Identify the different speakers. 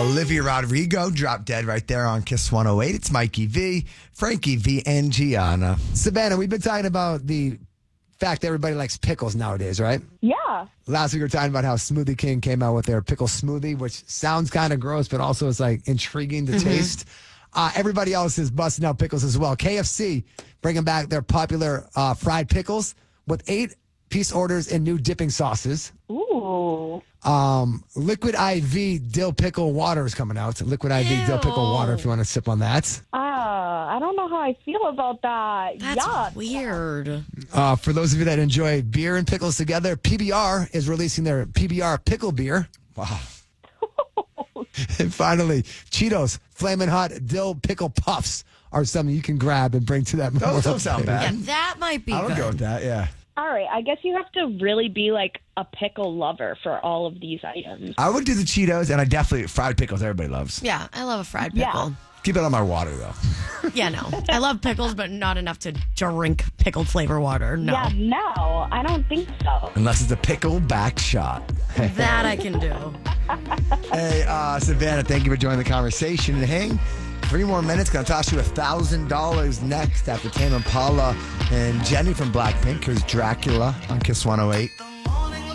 Speaker 1: Olivia Rodrigo, Drop Dead right there on Kiss 108. It's Mikey V, Frankie V, and Gianna. Savannah, we've been talking about the fact that everybody likes pickles nowadays, right?
Speaker 2: Yeah.
Speaker 1: Last week we were talking about how Smoothie King came out with their pickle smoothie, which sounds kind of gross, but also is like intriguing to taste. Everybody else is busting out pickles as well. KFC bringing back their popular fried pickles with 8-piece orders and new dipping sauces.
Speaker 2: Ooh.
Speaker 1: Liquid IV dill pickle water is coming out. Liquid IV dill pickle water if you want to sip on that.
Speaker 2: I don't know how I feel about that.
Speaker 3: That's
Speaker 2: Yuck.
Speaker 3: weird.
Speaker 1: For those of you that enjoy beer and pickles together, PBR is releasing their PBR pickle beer. Wow. And finally, Cheetos Flamin' Hot Dill Pickle Puffs are something you can grab and bring to that.
Speaker 4: Those don't sound bad.
Speaker 3: Yeah, that might be
Speaker 4: I would
Speaker 3: good.
Speaker 4: go with that, yeah.
Speaker 2: All right. I guess you have to really be like a pickle lover for all of these items.
Speaker 4: I would do the Cheetos, and I definitely, fried pickles everybody loves.
Speaker 3: Yeah, I love a fried
Speaker 2: Yeah.
Speaker 3: pickle.
Speaker 4: Keep it on my water, though.
Speaker 3: Yeah, no. I love pickles, but not enough to drink pickled flavor water. No.
Speaker 2: Yeah, no, I don't think so.
Speaker 4: Unless it's a pickle back shot.
Speaker 3: That I can do.
Speaker 1: Hey, Savannah, thank you for joining the conversation. And hang 3 more minutes. Going to toss you $1,000 next after Tame Impala and Jenny from Blackpink. Here's Dracula on Kiss 108.